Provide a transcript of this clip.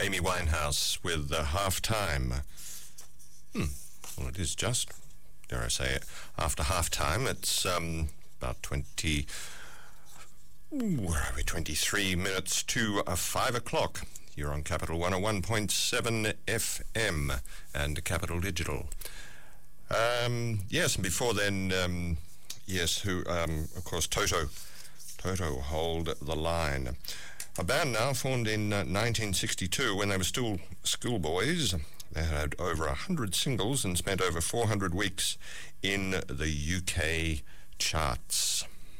Amy Winehouse with Half Time. Well, it is just, dare I say it, after half time. It's about 23 minutes to 5 o'clock. You're on Capital 101.7 FM and Capital Digital. Yes, and before then, of course, Toto Hold the Line. A band now formed in 1962 when they were still schoolboys. They had over 100 singles and spent over 400 weeks in the UK charts.